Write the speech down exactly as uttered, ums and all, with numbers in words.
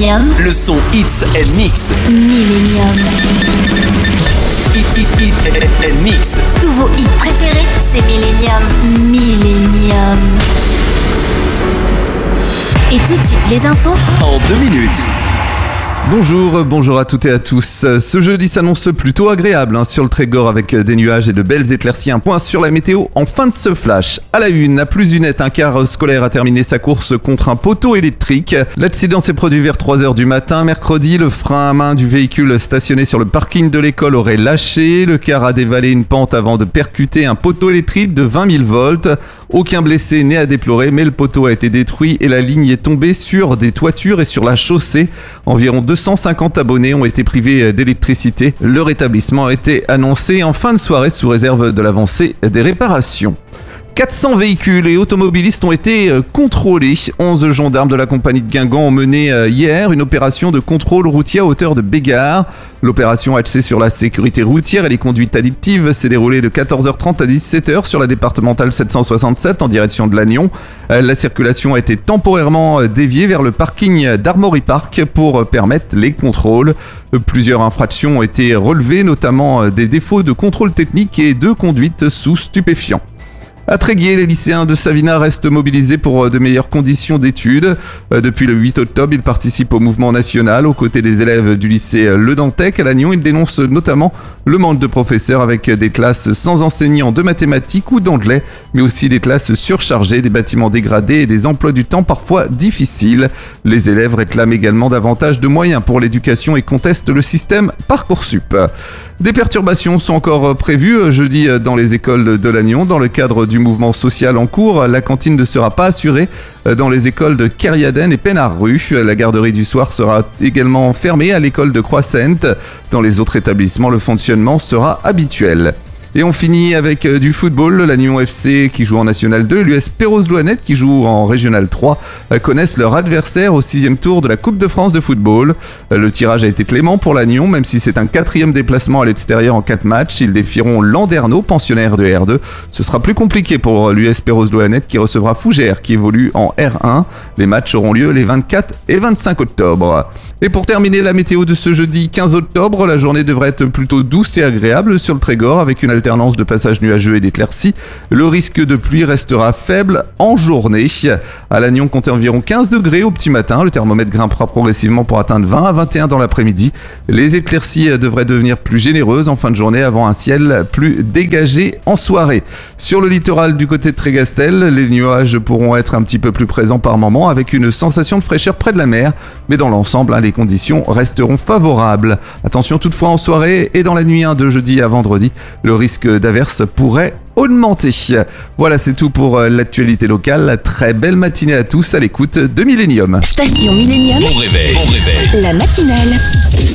Millennium. Le son Hits and Mix. Millennium. Hit, hit, hit and Mix. Tous vos hits préférés, c'est Millennium. Millennium. Et tout de suite, les infos En deux minutes. Bonjour, bonjour à toutes et à tous. Ce jeudi s'annonce plutôt agréable hein, sur le Trégor avec des nuages et de belles éclaircies. Un point sur la météo en fin de ce flash. À la une, à plus d'une aide, un car scolaire a terminé sa course contre un poteau électrique. L'accident s'est produit vers trois heures du matin. Mercredi, le frein à main du véhicule stationné sur le parking de l'école aurait lâché. Le car a dévalé une pente avant de percuter un poteau électrique de vingt mille volts. Aucun blessé n'est à déplorer, mais le poteau a été détruit et la ligne est tombée sur des toitures et sur la chaussée. Environ deux cent cinquante abonnés ont été privés d'électricité. Le rétablissement a été annoncé en fin de soirée sous réserve de l'avancée des réparations. quatre cents véhicules et automobilistes ont été contrôlés. onze gendarmes de la compagnie de Guingamp ont mené hier une opération de contrôle routier à hauteur de Bégard. L'opération axée sur la sécurité routière et les conduites addictives s'est déroulée de quatorze heures trente à dix-sept heures sur la départementale sept cent soixante-sept en direction de Lannion. La circulation a été temporairement déviée vers le parking d'Armory Park pour permettre les contrôles. Plusieurs infractions ont été relevées, notamment des défauts de contrôle technique et de conduite sous stupéfiants. À Tréguier, les lycéens de Savina restent mobilisés pour de meilleures conditions d'études. Depuis le huit octobre, ils participent au mouvement national aux côtés des élèves du lycée Le Dantec. À Lannion, ils dénoncent notamment le manque de professeurs avec des classes sans enseignants de mathématiques ou d'anglais, mais aussi des classes surchargées, des bâtiments dégradés et des emplois du temps parfois difficiles. Les élèves réclament également davantage de moyens pour l'éducation et contestent le système Parcoursup. Des perturbations sont encore prévues jeudi dans les écoles de Lannion. Dans le cadre du mouvement social en cours, la cantine ne sera pas assurée dans les écoles de Kerriaden et Pénard-Rue. La garderie du soir sera également fermée à l'école de Croix-Sainte. Dans les autres établissements, le fonctionnement sera habituel. Et on finit avec du football. Lannion F C qui joue en National deux, l'U S Perros-Loanette qui joue en Régional trois connaissent leur adversaire au sixième tour de la Coupe de France de football. Le tirage a été clément pour Lannion, même si c'est un quatrième déplacement à l'extérieur en quatre matchs. Ils défieront Landerneau, pensionnaire de R deux. Ce sera plus compliqué pour l'U S Perros-Loanette qui recevra Fougères qui évolue en R un. Les matchs auront lieu les vingt-quatre et vingt-cinq octobre. Et pour terminer la météo de ce jeudi quinze octobre, la journée devrait être plutôt douce et agréable sur le Trégor avec une alternance de passages nuageux et d'éclaircies. Le risque de pluie restera faible en journée. À Lannion, comptez environ quinze degrés au petit matin. Le thermomètre grimpera progressivement pour atteindre vingt à vingt et un dans l'après-midi. Les éclaircies devraient devenir plus généreuses en fin de journée avant un ciel plus dégagé en soirée. Sur le littoral du côté de Trégastel, les nuages pourront être un petit peu plus présents par moments avec une sensation de fraîcheur près de la mer. Mais dans l'ensemble, hein, les conditions resteront favorables. Attention toutefois en soirée et dans la nuit hein, de jeudi à vendredi, le risque d'averse pourrait augmenter. Voilà, c'est tout pour l'actualité locale. Très belle matinée à tous à l'écoute de Millennium. Station Millennium. Bon réveil. Bon réveil. La matinale.